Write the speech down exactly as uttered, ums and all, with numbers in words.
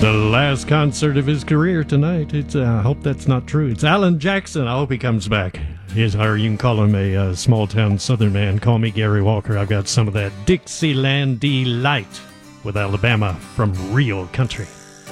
The last concert of his career tonight. It's. Uh, I hope that's not true. It's Alan Jackson. I hope he comes back. He's, or you can call him a uh, small-town southern man. Call me Gary Walker. I've got some of that Dixieland Delight with Alabama from Real Country.